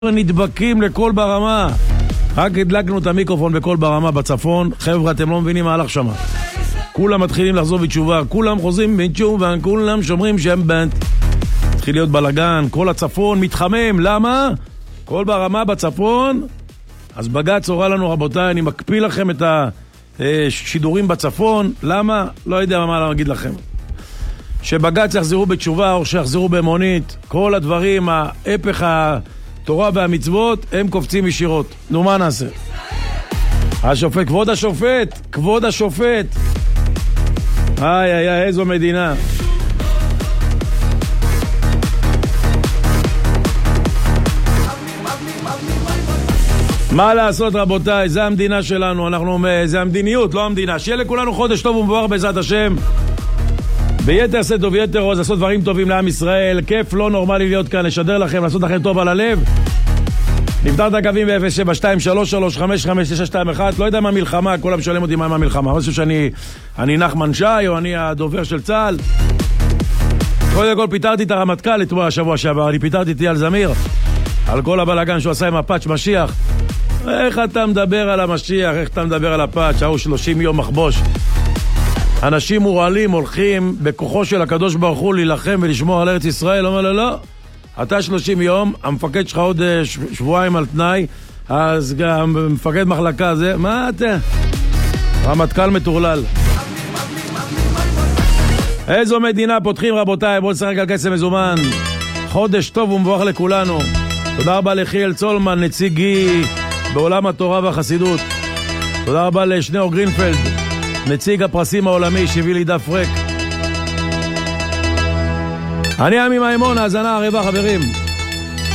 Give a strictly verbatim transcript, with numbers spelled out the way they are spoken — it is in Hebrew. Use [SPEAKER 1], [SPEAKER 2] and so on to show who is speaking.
[SPEAKER 1] נדבקים לכל ברמה. רק הדלקנו את המיקרופון בכל ברמה בצפון. חבר'ה, אתם לא מבינים מה הלך שם. כולם מתחילים לחזור בתשובה, כולם חוזרים בתשובה, כולם שומרים שם בנט. התחיל להיות בלגן, כל הצפון מתחמם. למה? כל ברמה בצפון. אז בג"ץ הורה לנו, רבותיי, אני מקפיא לכם את השידורים בצפון. למה? לא יודע מה להגיד לכם. שבג"ץ יחזרו בתשובה או שיחזרו במונית, כל הדברים, ההפך התורה והמצוות, הם קופצים ישירות. נו, מה נעשה? השופט, כבוד השופט, כבוד השופט. איי, איי, איי, איזו מדינה. מה לעשות, רבותיי? זה המדינה שלנו, אנחנו, זה המדיניות, לא המדינה. שיהיה לכולנו חודש טוב ומבורך בעזרת השם. ביתר שאת וביתר עוז, לעשות דברים טובים לעם ישראל. כיף לא נורמלי להיות כאן, לשדר לכם, לעשות לכם טוב על הלב. נפתח את הקווים ב-אפס שבע שתיים שלוש שלוש חמש חמש תשע שתיים אחת. לא יודע מה מלחמה, כולם משלם אותי מה מה מלחמה. אני חושב שאני אני נחמן שי או אני הדובר של צה"ל. קודם כל פיתרתי את הרמטכ"ל אתמול השבוע שעבר. אני פיתרתי את אייל זמיר על כל הבלגן שהוא עשה עם הפאץ' משיח. איך אתה מדבר על המשיח? איך אתה מדבר על הפאץ'? הוא שלושים יום מחבוש. אנשים מורעלים הולכים בכוחו של הקדוש ברוך הוא להילחם ולשמור על ארץ ישראל. אומר לו, לא, אתה שלושים יום, המפקד שלך עוד שבועיים על תנאי, אז גם מפקד מחלקה זה, מה אתה? רמטכ"ל מטורלל. איזו מדינה פותחים, רבותיי, בואו נשחק על כסף מזומן. חודש טוב ומבורך לכולנו. תודה רבה לחיאל צולמן, נציגי בעולם התורה והחסידות. תודה רבה לשניאור גרינפלד, נציג הפרסים העולמי, שהביא לי דף ריק. אני עמי מימון, האזנה הרבה חברים.